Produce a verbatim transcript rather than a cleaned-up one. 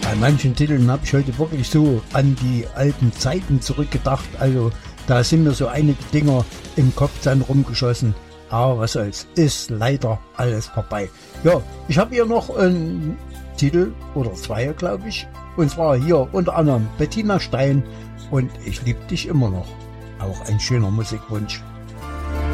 Bei manchen Titeln habe ich heute wirklich so an die alten Zeiten zurückgedacht. Also da sind mir so einige Dinger im Kopf dann rumgeschossen. Aber was soll's, ist leider alles vorbei. Ja, ich habe hier noch einen Titel oder zwei, glaube ich. Und zwar hier unter anderem Bettina Stein und Ich lieb dich immer noch. Auch ein schöner Musikwunsch.